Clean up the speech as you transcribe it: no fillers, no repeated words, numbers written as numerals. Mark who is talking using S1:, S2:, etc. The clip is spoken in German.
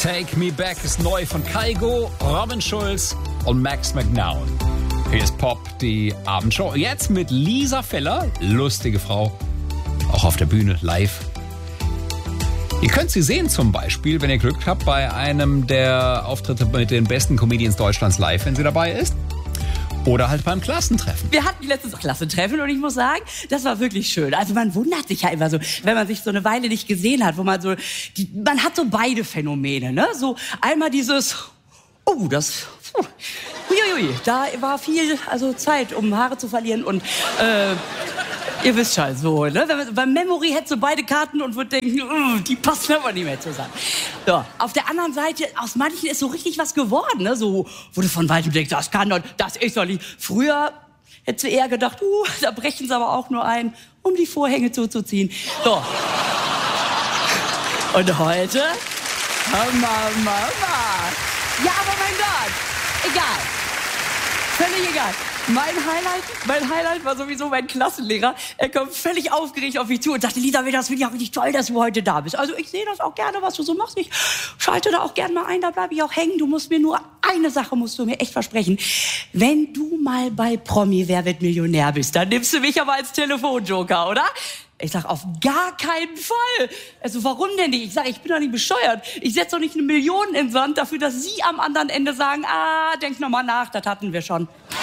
S1: Take Me Back ist neu von Kygo, Robin Schulz und Max McNown. Hier ist Pop, die Abendshow. Jetzt mit Lisa Feller, lustige Frau, auch auf der Bühne, live. Ihr könnt sie sehen zum Beispiel, wenn ihr Glück habt, bei einem der Auftritte mit den besten Comedians Deutschlands live, wenn sie dabei ist. Oder halt beim Klassentreffen.
S2: Wir hatten letztens Klassentreffen und ich muss sagen, das war wirklich schön. Also man wundert sich ja immer so, wenn man sich so eine Weile nicht gesehen hat, wo man so, man hat so beide Phänomene, ne? So einmal dieses, uiuiui, da war viel, also Zeit, um Haare zu verlieren und, ihr wisst schon, so, ne? Beim Memory hättest du beide Karten und würd denken, die passen aber nicht mehr zusammen. So, auf der anderen Seite, aus manchen ist so richtig was geworden, ne? So, wo du von weitem denkst, das ist doch nicht. Früher hättest du eher gedacht, da brechen sie aber auch nur ein, um die Vorhänge zuzuziehen. So. Und heute? Mama. Ja, aber mein Gott, egal. Völlig egal. Mein Highlight war sowieso mein Klassenlehrer. Er kommt völlig aufgeregt auf mich zu und sagte, Lisa, das finde ich auch richtig toll, dass du heute da bist. Also ich sehe das auch gerne, was du so machst. Ich schalte da auch gerne mal ein, da bleibe ich auch hängen. Du musst mir nur eine Sache, musst du mir echt versprechen. Wenn du mal bei Promi Wer wird Millionär bist, dann nimmst du mich aber als Telefonjoker, oder? Ich sag, auf gar keinen Fall. Also warum denn nicht? Ich sag, ich bin doch nicht bescheuert. Ich setze doch nicht 1 Million in den Sand dafür, dass Sie am anderen Ende sagen, denk noch mal nach, das hatten wir schon.